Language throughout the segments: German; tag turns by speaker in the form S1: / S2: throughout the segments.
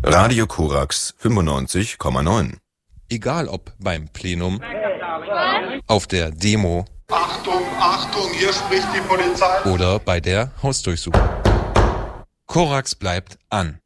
S1: Radio Korax 95,9.
S2: Egal ob beim Plenum, auf der Demo,
S3: Achtung, Achtung, hier spricht die Polizei.
S2: Oder bei der Hausdurchsuchung. Korax bleibt an.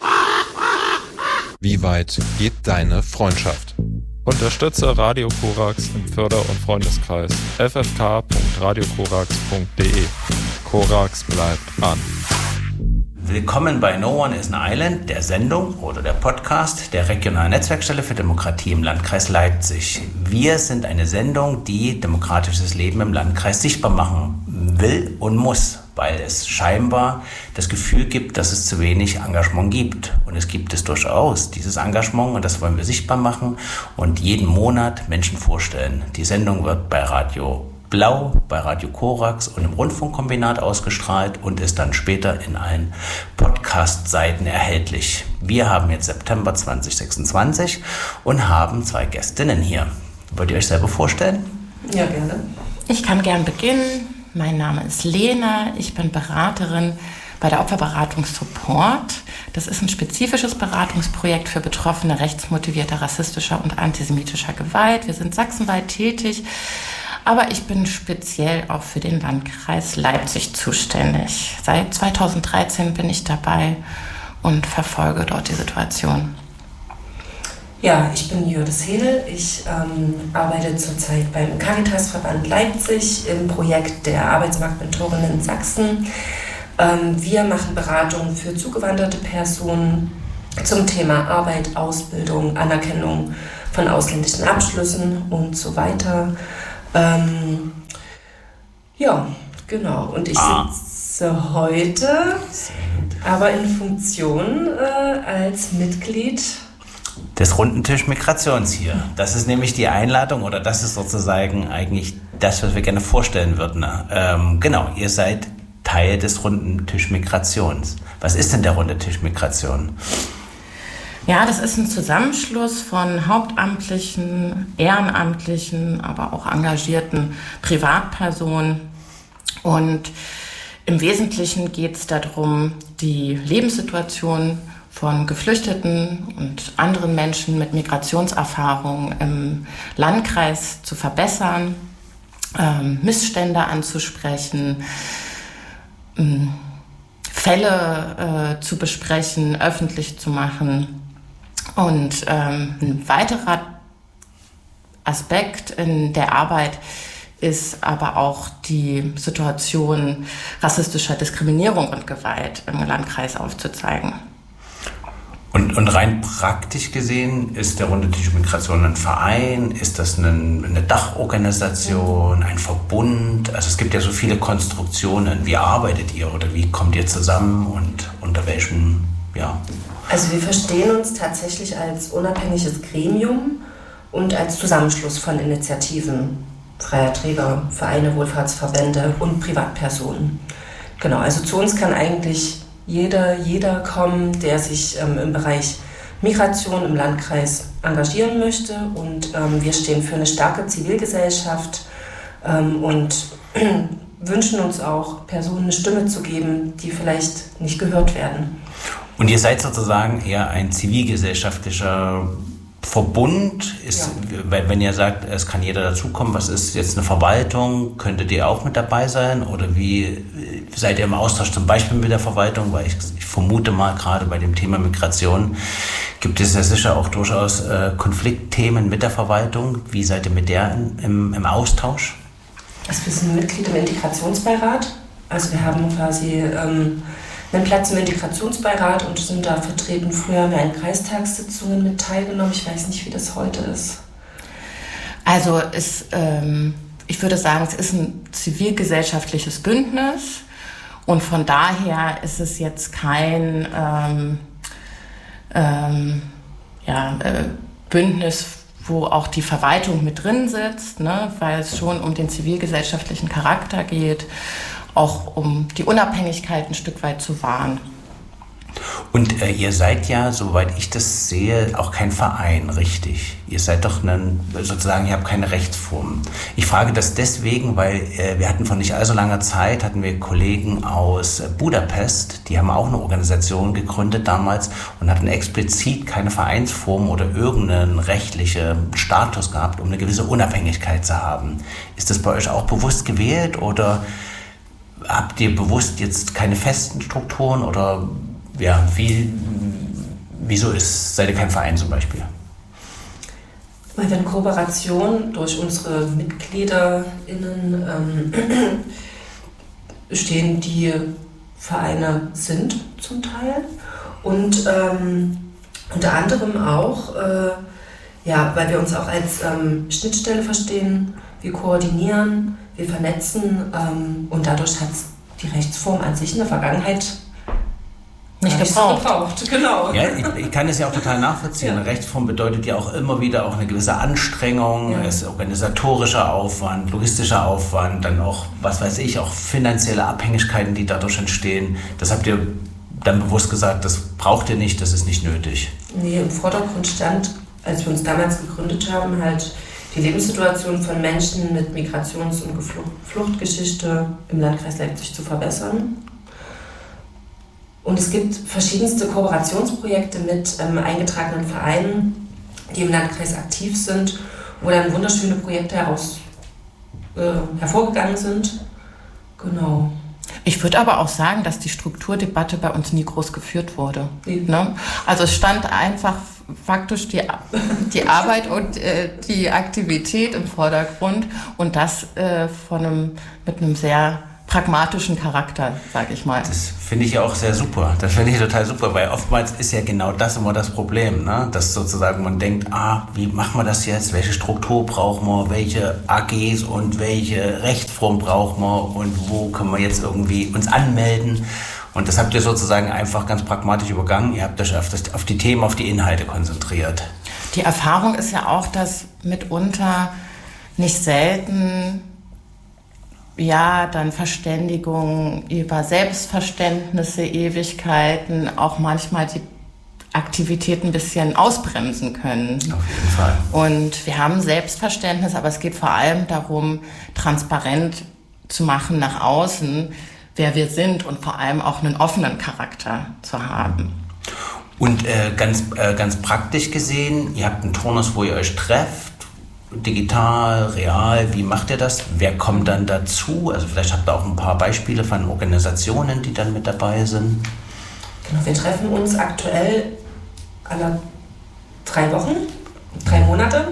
S2: Wie weit geht deine Freundschaft?
S4: Unterstütze Radio Korax im Förder- und Freundeskreis. ffk.radiokorax.de. Korax bleibt an.
S5: Willkommen bei No One is an Island, der Sendung oder der Podcast der regionalen Netzwerkstelle für Demokratie im Landkreis Leipzig. Wir sind eine Sendung, die demokratisches Leben im Landkreis sichtbar machen will und muss, weil es scheinbar das Gefühl gibt, dass es zu wenig Engagement gibt. Und es gibt es durchaus, dieses Engagement, und das wollen wir sichtbar machen und jeden Monat Menschen vorstellen. Die Sendung wird bei Radio Blau, bei Radio Korax und im Rundfunkkombinat ausgestrahlt und ist dann später in allen Podcast-Seiten erhältlich. Wir haben jetzt September 2026 und haben 2 Gästinnen hier. Wollt ihr euch selber vorstellen?
S6: Ja, gerne.
S7: Ich kann gern beginnen. Mein Name ist Lena. Ich bin Beraterin bei der Opferberatung Support. Das ist ein spezifisches Beratungsprojekt für Betroffene rechtsmotivierter rassistischer und antisemitischer Gewalt. Wir sind sachsenweit tätig. Aber ich bin speziell auch für den Landkreis Leipzig zuständig. Seit 2013 bin ich dabei und verfolge dort die Situation.
S6: Ja, ich bin Jördis Hedel. Ich arbeite zurzeit beim Caritasverband Leipzig im Projekt der Arbeitsmarktmentorinnen in Sachsen. Wir machen Beratungen für zugewanderte Personen zum Thema Arbeit, Ausbildung, Anerkennung von ausländischen Abschlüssen und so weiter. Ja, genau. Und ich sitze heute aber in Funktion als Mitglied
S5: des Rundentisch Migrations hier. Das ist nämlich die Einladung oder das ist sozusagen eigentlich das, was wir gerne vorstellen würden. Genau, ihr seid Teil des Rundentisch Migrations. Was ist denn der Rundentisch Migration?
S7: Ja, das ist ein Zusammenschluss von hauptamtlichen, ehrenamtlichen, aber auch engagierten Privatpersonen. Und im Wesentlichen geht es darum, die Lebenssituation von Geflüchteten und anderen Menschen mit Migrationserfahrung im Landkreis zu verbessern, Missstände anzusprechen, Fälle zu besprechen, öffentlich zu machen. Und ein weiterer Aspekt in der Arbeit ist aber auch die Situation rassistischer Diskriminierung und Gewalt im Landkreis aufzuzeigen.
S5: Und rein praktisch gesehen, ist der Runde Tisch Migration ein Verein? Ist das eine Dachorganisation, ein Verbund? Also es gibt ja so viele Konstruktionen. Wie arbeitet ihr oder wie kommt ihr zusammen und unter welchem, ja?
S6: Also wir verstehen uns tatsächlich als unabhängiges Gremium und als Zusammenschluss von Initiativen, freier Träger, Vereine, Wohlfahrtsverbände und Privatpersonen. Genau, also zu uns kann eigentlich jeder kommen, der sich im Bereich Migration im Landkreis engagieren möchte. Und wir stehen für eine starke Zivilgesellschaft und wünschen uns auch, Personen eine Stimme zu geben, die vielleicht nicht gehört werden. Und
S5: ihr seid sozusagen eher ein zivilgesellschaftlicher Verbund, ist, ja. Wenn ihr sagt, es kann jeder dazukommen, was ist jetzt eine Verwaltung, könntet ihr auch mit dabei sein oder wie seid ihr im Austausch zum Beispiel mit der Verwaltung, weil ich vermute mal gerade bei dem Thema Migration gibt es ja sicher auch durchaus Konfliktthemen mit der Verwaltung, wie seid ihr mit der im Austausch?
S6: Also wir sind Mitglied im Integrationsbeirat, also wir haben quasi einen Platz im Integrationsbeirat und sind da vertreten. Früher haben wir an Kreistagssitzungen mit teilgenommen. Ich weiß nicht, wie das heute ist.
S7: Also ich würde sagen, es ist ein zivilgesellschaftliches Bündnis und von daher ist es jetzt kein Bündnis, wo auch die Verwaltung mit drin sitzt, ne, weil es schon um den zivilgesellschaftlichen Charakter geht, auch um die Unabhängigkeit ein Stück weit zu wahren.
S5: Und ihr seid ja, soweit ich das sehe, auch kein Verein, richtig? Ihr seid doch sozusagen, ihr habt keine Rechtsform. Ich frage das deswegen, weil wir hatten vor nicht allzu langer Zeit, hatten wir Kollegen aus Budapest, die haben auch eine Organisation gegründet damals und hatten explizit keine Vereinsform oder irgendeinen rechtlichen Status gehabt, um eine gewisse Unabhängigkeit zu haben. Ist das bei euch auch bewusst gewählt oder habt ihr bewusst jetzt keine festen Strukturen oder ja, wieso seid ihr kein Verein zum Beispiel?
S6: Weil wir in Kooperation durch unsere MitgliederInnen stehen, die Vereine sind zum Teil und unter anderem auch, weil wir uns auch als Schnittstelle verstehen, wir koordinieren, wir vernetzen und dadurch hat die Rechtsform an sich in der Vergangenheit nicht gebraucht. Genau.
S5: Ja, ich kann es ja auch total nachvollziehen. Ja. Rechtsform bedeutet ja auch immer wieder auch eine gewisse Anstrengung, es ist organisatorischer Aufwand, logistischer Aufwand, dann auch, was weiß ich, auch finanzielle Abhängigkeiten, die dadurch entstehen. Das habt ihr dann bewusst gesagt, das braucht ihr nicht, das ist nicht nötig.
S6: Nee, im Vordergrund stand, als wir uns damals gegründet haben, halt die Lebenssituation von Menschen mit Migrations- und Fluchtgeschichte im Landkreis Leipzig zu verbessern. Und es gibt verschiedenste Kooperationsprojekte mit eingetragenen Vereinen, die im Landkreis aktiv sind, wo dann wunderschöne Projekte hervorgegangen sind. Genau.
S7: Ich würde aber auch sagen, dass die Strukturdebatte bei uns nie groß geführt wurde. Ne? Also es stand einfach faktisch die Arbeit und die Aktivität im Vordergrund und das mit einem sehr pragmatischen Charakter, sage ich mal.
S5: Das finde ich ja auch sehr super. Das finde ich total super, weil oftmals ist ja genau das immer das Problem, ne? Dass sozusagen man denkt, wie machen wir das jetzt? Welche Struktur brauchen wir? Welche AGs und welche Rechtsform brauchen wir? Und wo können wir jetzt irgendwie uns anmelden? Und das habt ihr sozusagen einfach ganz pragmatisch übergangen. Ihr habt euch auf die Themen, auf die Inhalte konzentriert.
S7: Die Erfahrung ist ja auch, dass mitunter nicht selten dann Verständigungen über Selbstverständnisse, Ewigkeiten, auch manchmal die Aktivität ein bisschen ausbremsen können.
S5: Auf jeden Fall.
S7: Und wir haben Selbstverständnis, aber es geht vor allem darum, transparent zu machen nach außen, wer wir sind und vor allem auch einen offenen Charakter zu haben.
S5: Und ganz praktisch gesehen, ihr habt einen Turnus, wo ihr euch trefft, digital, real, wie macht ihr das? Wer kommt dann dazu? Also vielleicht habt ihr auch ein paar Beispiele von Organisationen, die dann mit dabei sind.
S6: Genau, wir treffen uns aktuell alle 3 Monate.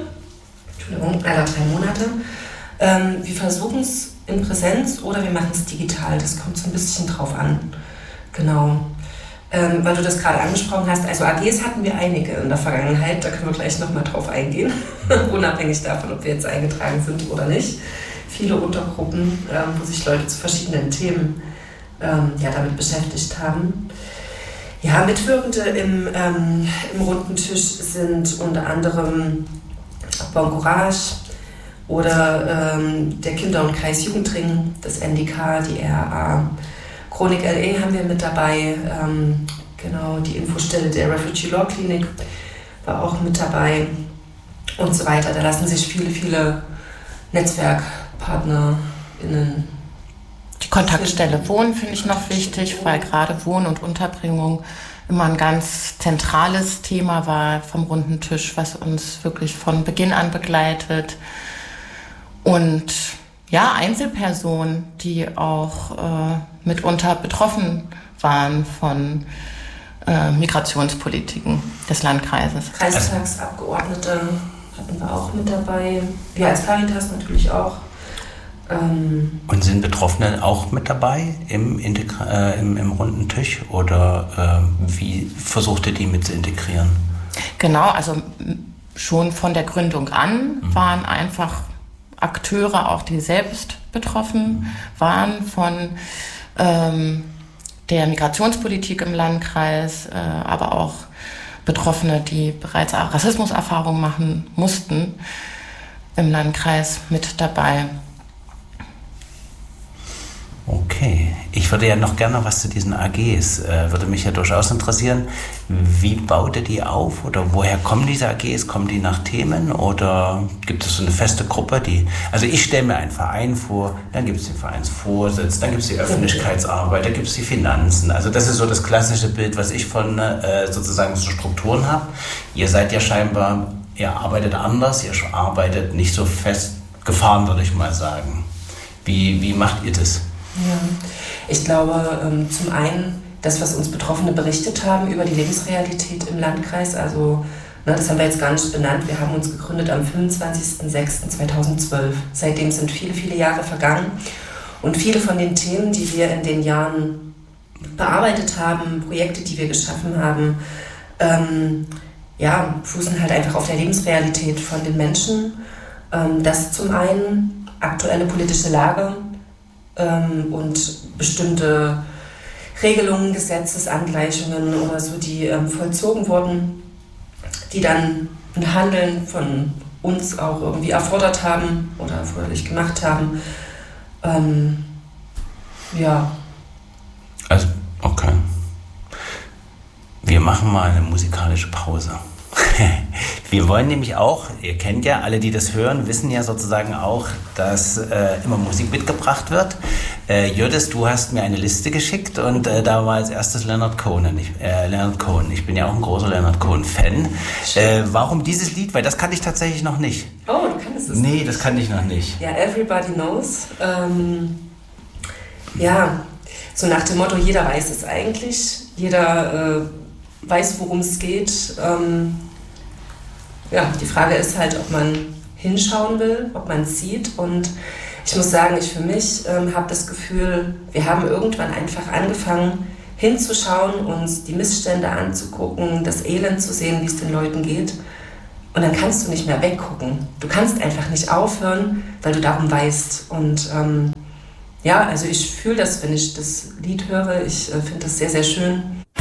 S6: Wir versuchen es in Präsenz oder wir machen es digital. Das kommt so ein bisschen drauf an. Genau. Weil du das gerade angesprochen hast, also AGs hatten wir einige in der Vergangenheit, da können wir gleich nochmal drauf eingehen, unabhängig davon, ob wir jetzt eingetragen sind oder nicht. Viele Untergruppen, wo sich Leute zu verschiedenen Themen damit beschäftigt haben. Ja, Mitwirkende im runden Tisch sind unter anderem Bon Courage oder der Kinder- und Kreisjugendring, das NDK, die RAA. Chronik LE haben wir mit dabei, die Infostelle der Refugee Law Clinic war auch mit dabei und so weiter. Da lassen sich viele NetzwerkpartnerInnen.
S7: Die Kontaktstelle Wohnen finde ich noch wichtig, weil gerade Wohnen und Unterbringung immer ein ganz zentrales Thema war vom runden Tisch, was uns wirklich von Beginn an begleitet. Und Einzelpersonen, die auch mitunter betroffen waren von Migrationspolitiken des Landkreises.
S6: Kreistagsabgeordnete hatten wir auch mit dabei. Wir als Caritas natürlich auch.
S5: Und sind Betroffene auch mit dabei im runden Tisch oder wie versucht ihr die mit zu integrieren?
S7: Genau, also schon von der Gründung an waren einfach Akteure, auch die selbst betroffen waren von der Migrationspolitik im Landkreis, aber auch Betroffene, die bereits Rassismuserfahrungen machen mussten, im Landkreis mit dabei.
S5: Okay, ich würde ja noch gerne was zu diesen AGs, würde mich ja durchaus interessieren. Wie baut ihr die auf oder woher kommen diese AGs? Kommen die nach Themen oder gibt es so eine feste Gruppe, also ich stelle mir einen Verein vor, dann gibt es den Vereinsvorsitz, dann gibt es die Öffentlichkeitsarbeit, dann gibt es die Finanzen. Also das ist so das klassische Bild, was ich von sozusagen so Strukturen habe. Ihr seid ja scheinbar, ihr arbeitet anders, ihr arbeitet nicht so festgefahren, würde ich mal sagen. Wie macht ihr das?
S6: Ja, ich glaube, zum einen das, was uns Betroffene berichtet haben über die Lebensrealität im Landkreis, also das haben wir jetzt gar nicht benannt, wir haben uns gegründet am 25.06.2012. Seitdem sind viele, viele Jahre vergangen und viele von den Themen, die wir in den Jahren bearbeitet haben, Projekte, die wir geschaffen haben, fußen halt einfach auf der Lebensrealität von den Menschen. Das zum einen, aktuelle politische Lage, und bestimmte Regelungen, Gesetzesangleichungen oder so, die vollzogen wurden, die dann ein Handeln von uns auch irgendwie erfordert haben oder erforderlich gemacht haben.
S5: Also, okay. Wir machen mal eine musikalische Pause. Wir wollen nämlich auch, ihr kennt ja, alle, die das hören, wissen ja sozusagen auch, dass immer Musik mitgebracht wird. Jördis, du hast mir eine Liste geschickt und da war als erstes Leonard Cohen. Ich bin ja auch ein großer Leonard Cohen-Fan. Warum dieses Lied? Weil das kannte ich tatsächlich noch nicht.
S6: Oh, du kannst es
S5: nicht? Nee, das kannte ich noch nicht.
S6: Ja, Everybody Knows. So nach dem Motto, jeder weiß es eigentlich. Jeder weiß, worum es geht. Die Frage ist halt, ob man hinschauen will, ob man es sieht. Und ich muss sagen, ich für mich habe das Gefühl, wir haben irgendwann einfach angefangen hinzuschauen, uns die Missstände anzugucken, das Elend zu sehen, wie es den Leuten geht. Und dann kannst du nicht mehr weggucken. Du kannst einfach nicht aufhören, weil du darum weißt. Und also ich fühle das, wenn ich das Lied höre. Ich finde das sehr, sehr schön.